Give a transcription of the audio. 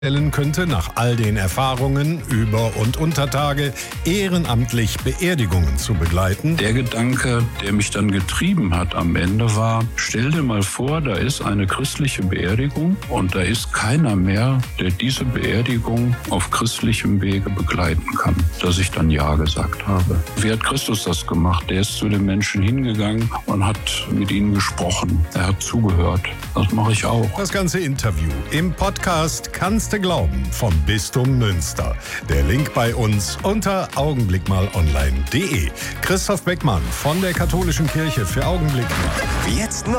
Könnte, nach all den Erfahrungen über und unter Tage ehrenamtlich Beerdigungen zu begleiten. Der Gedanke, der mich dann getrieben hat am Ende war, stell dir mal vor, da ist eine christliche Beerdigung und da ist keiner mehr, der diese Beerdigung auf christlichem Wege begleiten kann. Dass ich dann Ja gesagt habe. Wie hat Christus das gemacht? Der ist zu den Menschen hingegangen und hat mit ihnen gesprochen. Er hat zugehört. Das mache ich auch. Das ganze Interview im Podcast Kannst du glauben vom Bistum Münster. Der Link bei uns unter augenblickmalonline.de. Christoph Beckmann von der Katholischen Kirche für Augenblick mal. Jetzt neu.